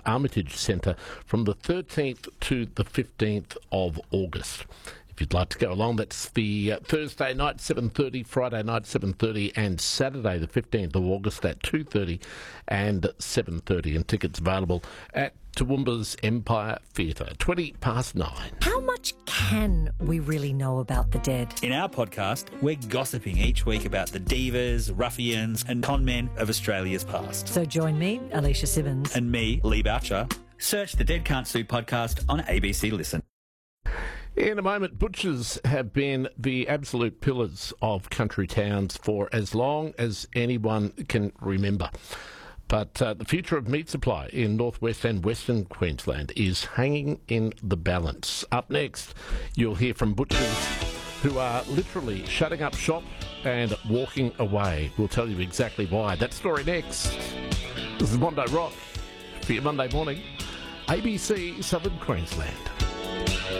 Armitage Centre from the 13th to the 15th of August. If you'd like to go along, that's the Thursday night, 7:30, Friday night, 7:30, and Saturday, the 15th of August, at 2:30 and 7:30. And tickets available at Toowoomba's Empire Theatre, 9:20. How much can we really know about the dead? In our podcast, we're gossiping each week about the divas, ruffians and con men of Australia's past. So join me, Alicia Simmons. And me, Lee Boucher. Search the Dead Can't Sue podcast on ABC Listen. In a moment, butchers have been the absolute pillars of country towns for as long as anyone can remember. But the future of meat supply in northwest and western Queensland is hanging in the balance. Up next, you'll hear from butchers who are literally shutting up shop and walking away. We'll tell you exactly why. That story next. This is Mondo Rock for your Monday morning. ABC Southern Queensland.